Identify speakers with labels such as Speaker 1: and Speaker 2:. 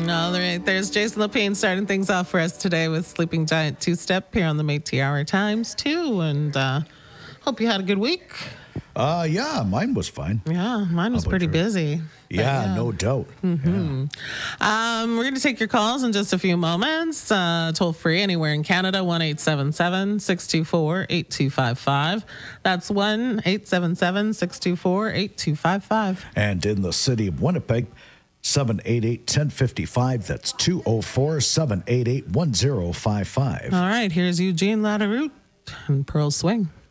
Speaker 1: All right, there's Jason Lapine starting things off for us today with Sleeping Giant Two-Step here on the Métis Hour Times, too. And hope you had a good week.
Speaker 2: Yeah, mine was fine.
Speaker 1: Yeah, mine was pretty busy.
Speaker 2: Yeah, no doubt.
Speaker 1: Mm-hmm.
Speaker 2: Yeah.
Speaker 1: We're going to take your calls in just a few moments. Toll free anywhere in Canada, 1-877-624-8255. That's 1-877-624-8255.
Speaker 2: And in the city of Winnipeg, 788-1055. That's 204-788-1055.
Speaker 1: All right, here's Eugene Latteroute and Pearl Swing.